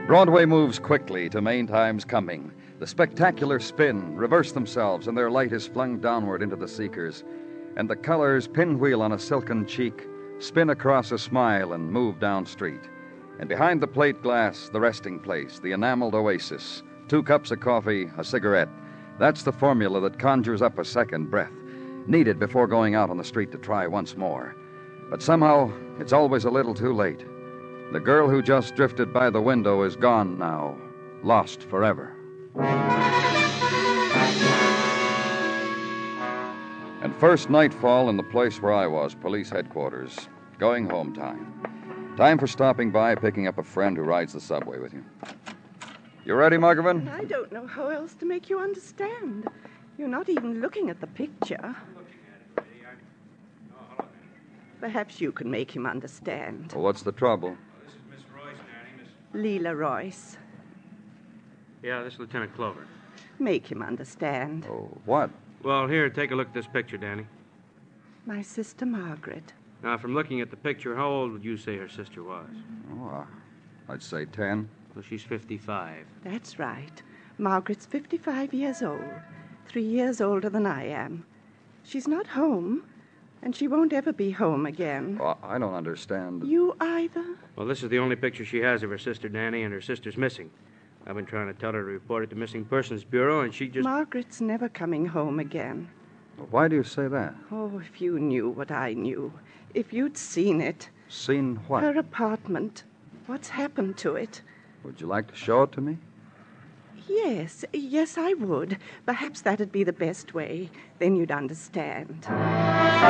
Broadway moves quickly to main time's coming. The spectacular spin reverse themselves, and their light is flung downward into the seekers. And the colors pinwheel on a silken cheek, spin across a smile, and move down street. And behind the plate glass, the resting place, the enameled oasis, 2 cups of coffee, a cigarette. That's the formula that conjures up a second breath, needed before going out on the street to try once more. But somehow, it's always a little too late. The girl who just drifted by the window is gone now, lost forever. And first nightfall in the place where I was, police headquarters. Going home time. Time for stopping by, picking up a friend who rides the subway with you. You ready, Margovan? I don't know how else to make you understand. You're not even looking at the picture. Perhaps you can make him understand. Well, what's the trouble? This is Miss Royce, Danny. Leela Royce. Yeah, this is Lieutenant Clover. Make him understand. Oh, what? Well, here, take a look at this picture, Danny. My sister Margaret. Now, from looking at the picture, how old would you say her sister was? Oh, I'd say 10. Well, she's 55. That's right. Margaret's 55 years old. 3 years older than I am. She's not home, and she won't ever be home again. Oh, I don't understand. You either? Well, this is the only picture she has of her sister, Danny, and her sister's missing. I've been trying to tell her to report it to Missing Persons Bureau, and she just... Margaret's never coming home again. Why do you say that? Oh, if you knew what I knew. If you'd seen it. Seen what? Her apartment. What's happened to it? Would you like to show it to me? Yes, I would. Perhaps that'd be the best way. Then you'd understand.